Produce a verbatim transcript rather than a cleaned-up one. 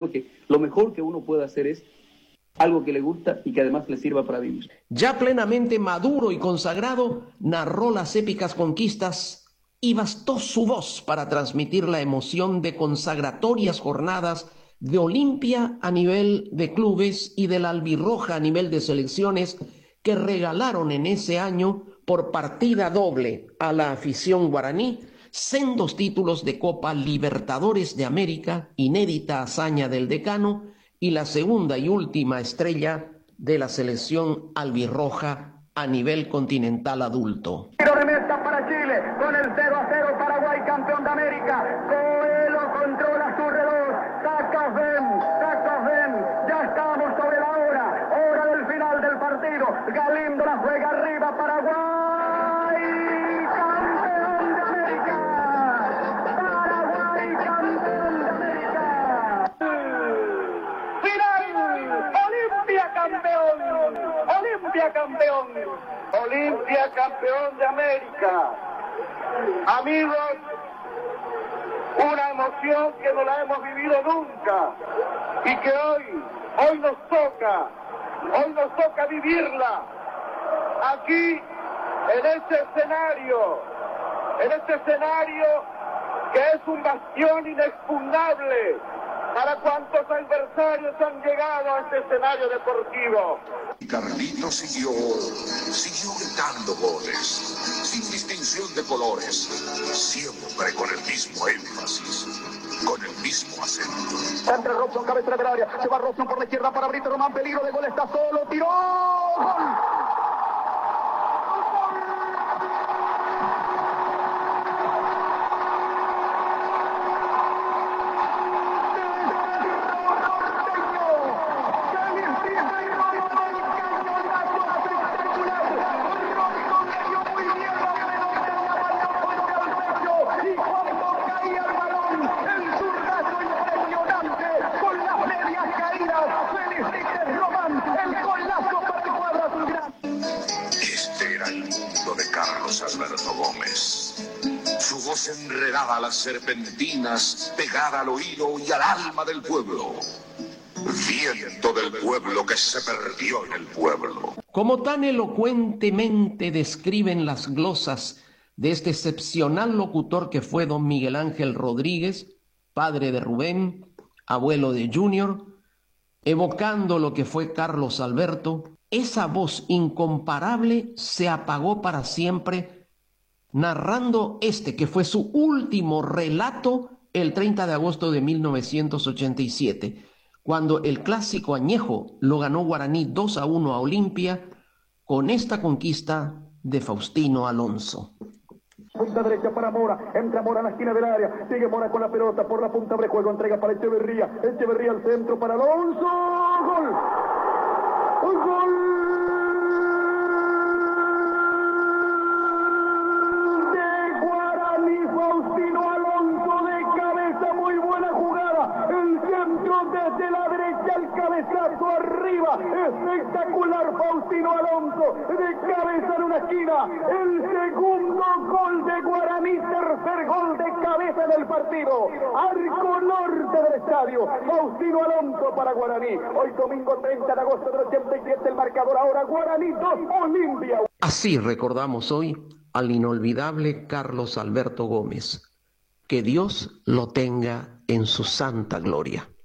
porque lo mejor que uno puede hacer es algo que le gusta y que además le sirva para vivir. Ya plenamente maduro y consagrado, narró las épicas conquistas y bastó su voz para transmitir la emoción de consagratorias jornadas de Olimpia a nivel de clubes y de la albirroja a nivel de selecciones, que regalaron en ese año por partida doble a la afición guaraní sendos títulos de Copa Libertadores de América, inédita hazaña del decano, y la segunda y última estrella de la selección albirroja a nivel continental adulto. Tiro de meta para Chile, con el cero a cero Paraguay, campeón de América. Coelho controla su reloj, saca Ven, saca Ven, ya estamos sobre la hora, hora del final del partido. Galindo la juega arriba, Paraguay, campeón de América. Paraguay, campeón de América. Final, Olimpia campeón, Olimpia campeón. Olimpia campeón de América. Amigos, una emoción que no la hemos vivido nunca y que hoy, hoy nos toca, hoy nos toca vivirla aquí en este escenario, en este escenario que es un bastión inexpugnable para cuantos adversarios han llegado a este escenario deportivo. Carlito siguió, siguió gritando goles, sin distinción de colores, siempre con el mismo énfasis, con el mismo acento. Entre Robson, cabecera del área, se va Robson por la izquierda para Brito Román, peligro de gol, está solo, tiró, ¡gol! Alberto Gómez, su voz enredada a las serpentinas, pegada al oído y al alma del pueblo, viento del pueblo que se perdió en el pueblo. Como tan elocuentemente describen las glosas de este excepcional locutor que fue don Miguel Ángel Rodríguez, padre de Rubén, abuelo de Junior, evocando lo que fue Carlos Alberto, esa voz incomparable se apagó para siempre, narrando este que fue su último relato el treinta de agosto de mil novecientos ochenta y siete, cuando el clásico añejo lo ganó Guaraní dos a uno a Olimpia con esta conquista de Faustino Alonso. Punta derecha para Mora, entra Mora en la esquina del área, sigue Mora con la pelota, por la punta de juego, entrega para Echeverría, Echeverría al centro para Alonso, ¡gol! ¡Gol! De Guaraní, Faustino Alonso de cabeza, muy buena jugada, el centro desde la derecha, el cabezazo arriba, espectacular Faustino Alonso, de cabeza en una esquina, el segundo gol de Guaraní, tercer gol de cabeza del partido, arco norte del estadio, Faustino Alonso para Guaraní, hoy domingo treinta de agosto del ochenta y siete, el marcador ahora Guaraní dos, Olimpia. Así recordamos hoy al inolvidable Carlos Alberto Gómez. Que Dios lo tenga en su santa gloria.